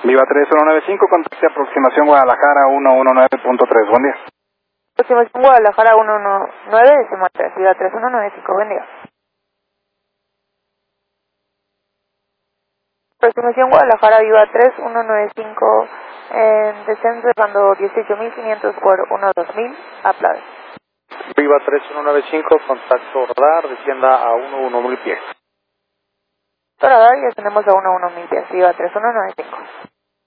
Viva 3195, contacte aproximación Guadalajara 119.3, buen día. Aproximación Guadalajara 119.3, Viva 3195, buen día. Aproximación Guadalajara Viva 3195, en descenso de bando 18.500 por 12000, aplaude. Viva 3195, contacto radar, descienda a 11.000 pies. Radar y ascendemos a 11000 pies, Viva 3195.